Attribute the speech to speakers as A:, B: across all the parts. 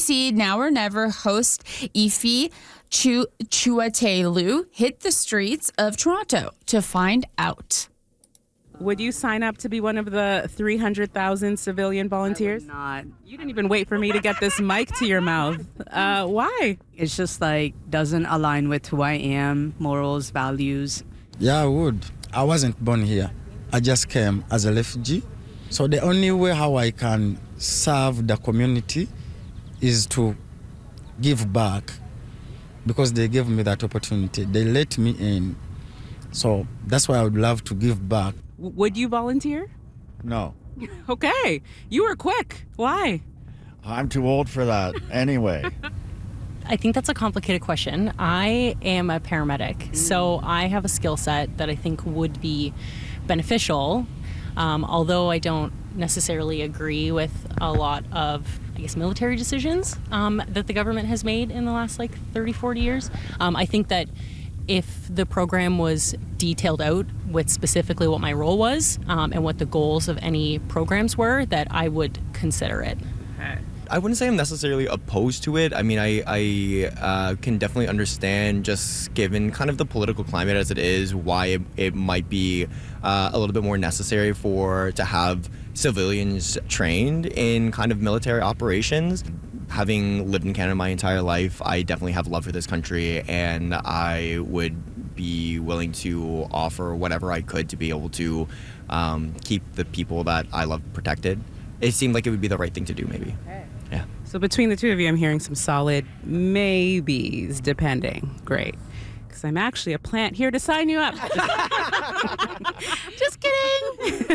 A: CBC Now or Never host Ifi Chuatelu hit the streets of Toronto to find out.
B: Would you sign up to be one of the 300,000 civilian volunteers?
C: I would not.
B: You didn't even wait for me to get this mic to your mouth. Why?
C: It's just doesn't align with who I am, morals, values.
D: Yeah, I would. I wasn't born here. I just came as a refugee. So the only way how I can serve the community is to give back, because they gave me that opportunity. They let me in. So that's why I would love to give back.
B: Would you volunteer?
E: No.
B: Okay. You were quick. Why?
E: I'm too old for that anyway.
F: I think that's a complicated question. I am a paramedic, so I have a skill set that I think would be beneficial, although I don't necessarily agree with a lot of, military decisions that the government has made in the last 30, 40 years. I think that if the program was detailed out with specifically what my role was and what the goals of any programs were, that I would consider it.
G: I wouldn't say I'm necessarily opposed to it. I mean, I can definitely understand, just given kind of the political climate as it is, why it might be a little bit more necessary to have civilians trained in kind of military operations. Having lived in Canada my entire life, I definitely have love for this country, and I would be willing to offer whatever I could to be able to keep the people that I love protected. It seemed like it would be the right thing to do, maybe.
B: Okay.
G: Yeah.
B: So between the two of you, I'm hearing some solid maybes, depending. Great. Because I'm actually a plant here to sign you up. Just kidding.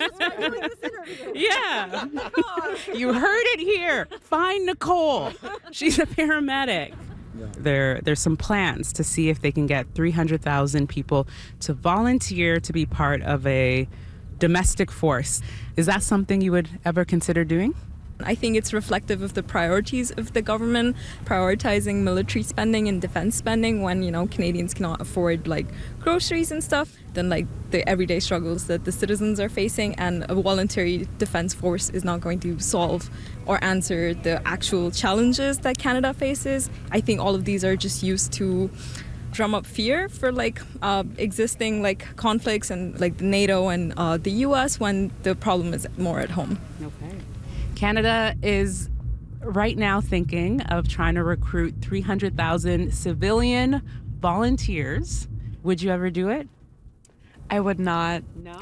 B: Yeah. You heard it here. Find Nicole. She's a paramedic. There's some plans to see if they can get 300,000 people to volunteer to be part of a domestic force. Is that something you would ever consider doing?
H: I think it's reflective of the priorities of the government, prioritizing military spending and defense spending when, Canadians cannot afford groceries and stuff, then the everyday struggles that the citizens are facing, and a voluntary defense force is not going to solve or answer the actual challenges that Canada faces. I think all of these are just used to drum up fear for existing conflicts and NATO and the US, when the problem is more at home.
B: Okay. Canada is right now thinking of trying to recruit 300,000 civilian volunteers. Would you ever do it?
I: I would not.
B: No.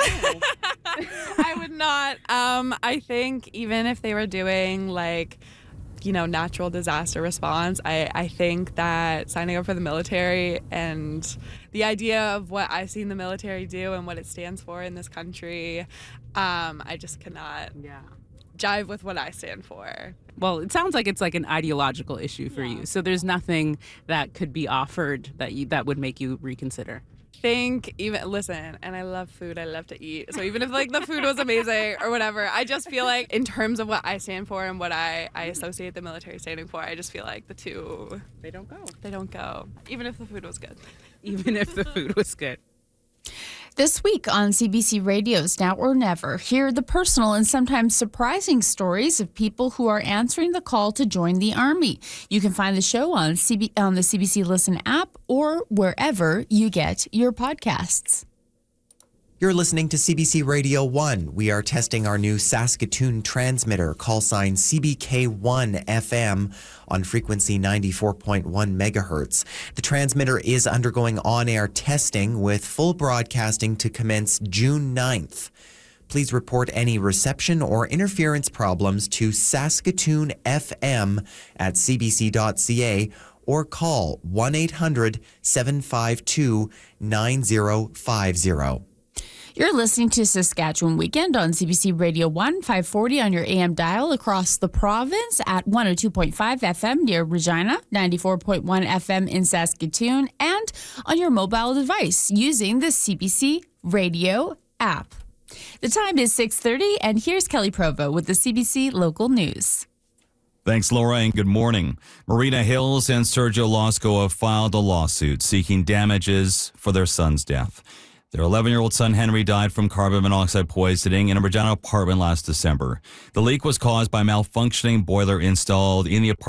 I: I would not. I think even if they were doing natural disaster response, I think that signing up for the military and the idea of what I've seen the military do and what it stands for in this country, I just cannot jive with what I stand for.
B: Well, it sounds like it's an ideological issue for you. So there's nothing that could be offered that would make you reconsider.
I: Listen, and I love food, I love to eat. So even if the food was amazing or whatever, I just feel in terms of what I stand for and what I associate the military standing for, I just feel the two,
B: They don't go.
I: they don't go. Even if the food was good.
B: Even if the food was good.
A: This week on CBC Radio's Now or Never, hear the personal and sometimes surprising stories of people who are answering the call to join the Army. You can find the show on the CBC Listen app or wherever you get your podcasts.
J: You're listening to CBC Radio 1. We are testing our new Saskatoon transmitter, call sign CBK1 FM, on frequency 94.1 megahertz. The transmitter is undergoing on-air testing with full broadcasting to commence June 9th. Please report any reception or interference problems to Saskatoon FM at cbc.ca or call 1-800-752-9050.
A: You're listening to Saskatchewan Weekend on CBC Radio 1, 540 on your AM dial across the province at 102.5 FM near Regina, 94.1 FM in Saskatoon, and on your mobile device using the CBC Radio app. The time is 6:30, and here's Kelly Provo with the CBC Local News.
K: Thanks, Laura, and good morning. Marina Hills and Sergio Losco have filed a lawsuit seeking damages for their son's death. Their 11-year-old son, Henry, died from carbon monoxide poisoning in a Regina apartment last December. The leak was caused by a malfunctioning boiler installed in the apartment